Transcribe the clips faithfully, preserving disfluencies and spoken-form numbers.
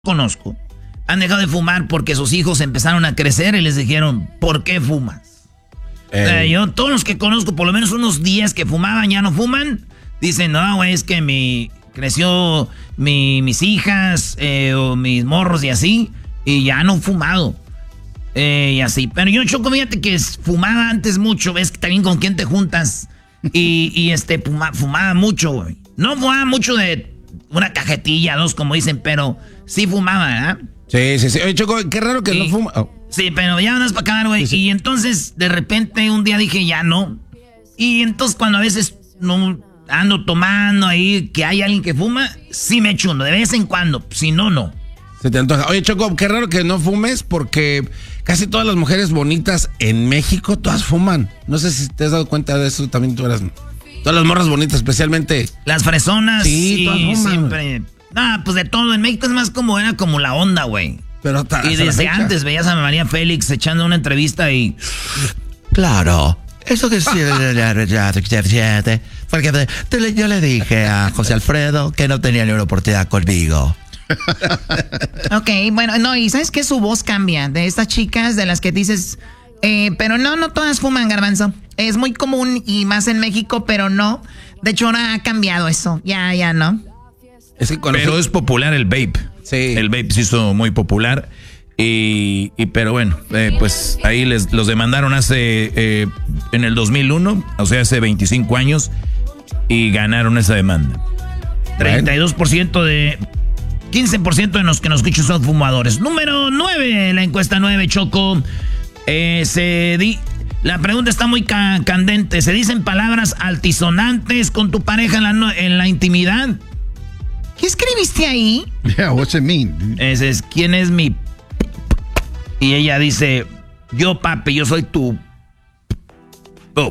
conozco han dejado de fumar porque sus hijos empezaron a crecer y les dijeron, ¿por qué fumas? Eh. O sea, yo, todos los que conozco, por lo menos unos diez que fumaban, ya no fuman. Dicen, no, güey, es que mi, creció mi, mis hijas eh, o mis morros y así, y ya no he fumado. Eh, y así. Pero yo, Choco, fíjate que fumaba antes mucho, ves que también con quién te juntas. Y, y este, fuma, fumaba mucho, güey. No fumaba mucho de una cajetilla, dos, como dicen, pero sí fumaba, ¿verdad? Sí, sí, sí. Oye, Choco, qué raro que y, no fuma. Oh. Sí, pero ya no es para acabar, güey. Sí, sí. Y entonces, de repente, un día dije, ya no. Y entonces, cuando a veces no ando tomando ahí, que hay alguien que fuma, sí me echo uno, de vez en cuando. Si no, no. Se te antoja. Oye, Choco, qué raro que no fumes porque casi todas las mujeres bonitas en México, todas fuman. No sé si te has dado cuenta de eso, también tú eras... Todas las morras bonitas, especialmente. Las fresonas. Sí, todas fuman. Siempre... Ah, pues de todo. En México es más como era como la onda, güey. Pero y desde antes veías a María Félix echando una entrevista y... Claro, eso que sí, porque yo le dije a José Alfredo que no tenía ni una oportunidad conmigo. Ok, bueno, no, y ¿sabes qué? Su voz cambia. De estas chicas de las que dices... Eh, pero no, no todas fuman, Garbanzo. Es muy común y más en México, pero no. De hecho, ahora ha cambiado eso. Ya, ya, ¿no? Es que pero es popular el vape. Sí. El vape se hizo muy popular. Y, y pero bueno, eh, pues ahí les los demandaron hace eh, en el dos mil uno, o sea, hace veinticinco años, y ganaron esa demanda. treinta y dos por ciento de... quince por ciento de los que nos escuchan son fumadores. Número nueve, la encuesta nueve, Choco. Eh, se di... La pregunta está muy ca candente. ¿Se dicen palabras altisonantes con tu pareja en la, no en la intimidad? ¿Qué escribiste ahí? Yeah, what's it mean? Ese es, ¿quién es mi...? Y ella dice, yo, papi, yo soy tu... Oh.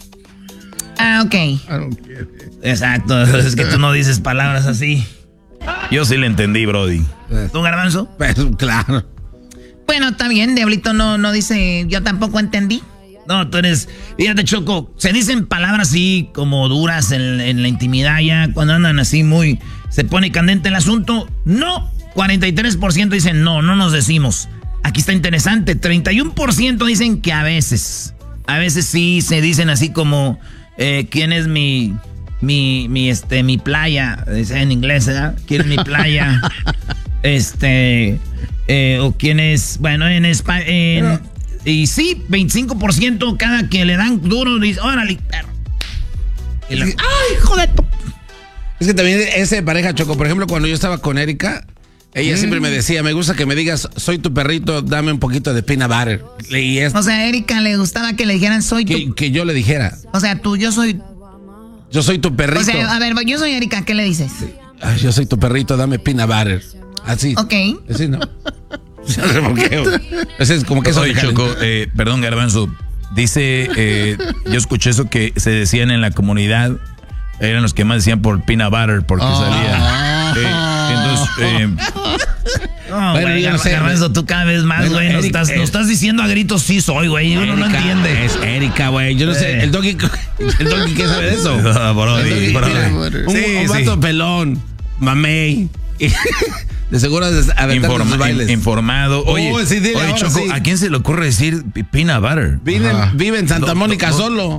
Ah, ok. I don't get it. Exacto, es que tú no dices palabras así. Yo sí le entendí, Brody. ¿Tú, Garbanzo? Pues, claro. Bueno, está bien, Diablito no, no dice, yo tampoco entendí. No, tú eres... Fíjate, Choco, se dicen palabras así como duras en, en la intimidad ya, cuando andan así muy... Se pone candente el asunto. No, cuarenta y tres por ciento dicen no, no nos decimos. Aquí está interesante, treinta y uno por ciento dicen que a veces. A veces sí se dicen así como, eh, ¿quién es mi... Mi, mi, este, mi playa? Dice en inglés, ¿verdad? ¿Quién es mi playa? este... Eh, o quién es... Bueno, en español... Y sí, veinticinco por ciento cada que le dan duro dice, órale, perro. Y la, Sí. ¡ay, joder! Es que también ese de pareja, Choco, por ejemplo, cuando yo estaba con Erika, ella mm. siempre me decía, me gusta que me digas, soy tu perrito, dame un poquito de peanut butter. Y es, O sea, a Erika le gustaba que le dijeran soy que, tu... que yo le dijera, O sea, tú, yo soy... yo soy tu perrito. O sea, a ver, yo soy Erika, ¿qué le dices? Ay, yo soy tu perrito, dame peanut butter. Así. Ok. Así, ¿no? No sé por qué, güey. Ese es como que eso. Oye, Choco, eh, perdón, Garbanzo. Dice, eh, yo escuché eso que se decían en la comunidad, eran los que más decían por peanut butter, porque Oh. salía. Eh, entonces, eh, No, Bueno, güey, yo no sé, Garbanzo, tú cada vez más, Bueno, güey. Nos Erika estás, nos es- estás diciendo a gritos sí soy, güey. Uno no Erika, entiende. Es Erika, güey. Yo no sé. Eh. El doggy, el doggy, ¿qué sabe de eso? No, Brody, El doggy, Brody. mira, un, Sí, un sí. vato pelón, mamey. De seguro de aventar Informa- sus bailes. in- informado. Oye, Oh, sí, dile oye ahora, Choco, sí. ¿a quién se le ocurre decir peanut butter? Vive, Ajá. vive en Santa No, Mónica no, no. solo.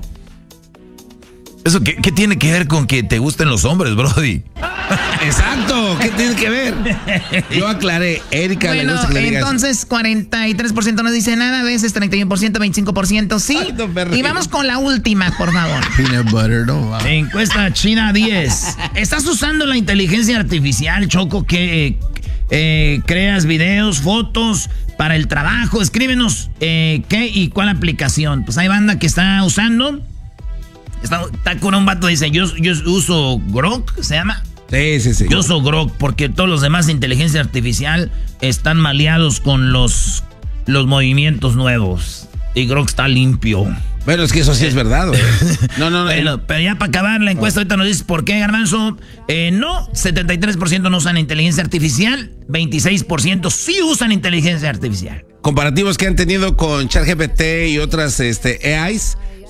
¿Eso qué, qué tiene que ver con que te gusten los hombres, Brody? Exacto. ¿Qué tiene que ver? Yo aclaré. Erika le Bueno, gusta que le digas. entonces cuarenta y tres por ciento no dice nada, a veces treinta y uno por ciento, veinticinco por ciento sí. Ay, no, perro. Y vamos con la última, por favor. Peanut butter, no. Wow. Encuesta China diez. ¿Estás usando la inteligencia artificial, Choco, que eh, eh, creas videos, fotos para el trabajo? Escríbenos eh, qué y cuál aplicación. Pues hay banda que está usando. Está, está con un vato, dice, yo, yo uso Grok, ¿se llama? Sí, sí, sí. Yo uso Grok porque todos los demás de inteligencia artificial están maleados con los, los movimientos nuevos. Y Grok está limpio. Bueno, es que eso sí es verdad, güey. No, no, no. Pero, pero ya para acabar la encuesta, ahorita nos dices por qué, Garbanzo. Eh, no, setenta y tres por ciento no usan inteligencia artificial, veintiséis por ciento sí usan inteligencia artificial. Comparativos que han tenido con ChatGPT y otras este, A Is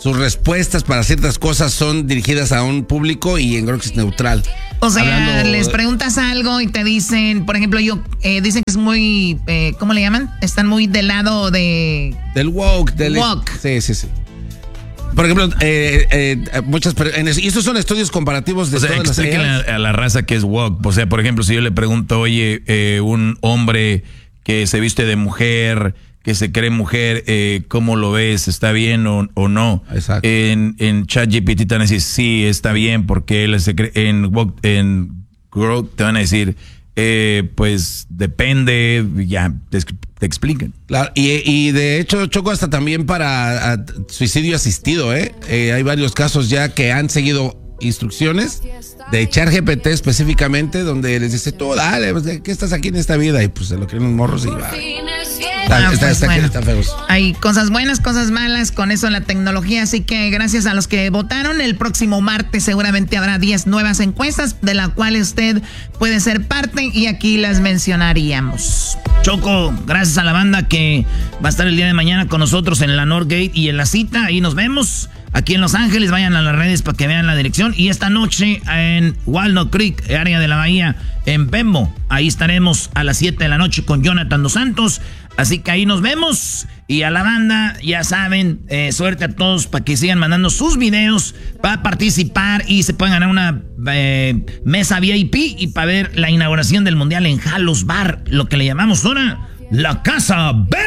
sus respuestas para ciertas cosas son dirigidas a un público y en Grox es neutral. O sea, Hablando, les preguntas algo y te dicen, por ejemplo, yo eh, dicen que es muy, eh, ¿cómo le llaman? Están muy del lado de... Del woke. Del Woke. Sí, sí, sí. Por ejemplo, eh, eh, muchas en eso, y estos son estudios comparativos de o sea, todas las explíquenle a, a la raza que es woke. O sea, por ejemplo, si yo le pregunto, oye, eh, un hombre que se viste de mujer, que se cree mujer, eh, ¿cómo lo ves? ¿Está bien o, o no? Exacto. En, en ChatGPT te van a decir, sí, está bien, porque él se cree, en, en Grok te van a decir, eh, pues depende, ya te, te explican. Claro, y, y de hecho, Choco, hasta también para a, suicidio asistido, ¿eh? ¿eh? Hay varios casos ya que han seguido instrucciones de ChatGPT específicamente, donde les dice, tú dale, pues, ¿qué estás aquí en esta vida? Y pues se lo creen los morros y va. Está, Ah, está, pues, está, bueno. está feos. Hay cosas buenas, cosas malas con eso la tecnología, así que gracias a los que votaron, el próximo martes seguramente habrá diez nuevas encuestas de las cuales usted puede ser parte y aquí las mencionaríamos. Choco, gracias a la banda que va a estar el día de mañana con nosotros en la Northgate y en la cita. Ahí nos vemos. Aquí en Los Ángeles, vayan a las redes para que vean la dirección. Y esta noche en Walnut Creek, área de la Bahía, en Bembo. Ahí estaremos a las siete de la noche con Jonathan Dos Santos. Así que ahí nos vemos. Y a la banda, ya saben, eh, suerte a todos para que sigan mandando sus videos para participar y se puedan ganar una eh, mesa V I P y para ver la inauguración del Mundial en Halos Bar, lo que le llamamos ahora la Casa Verde.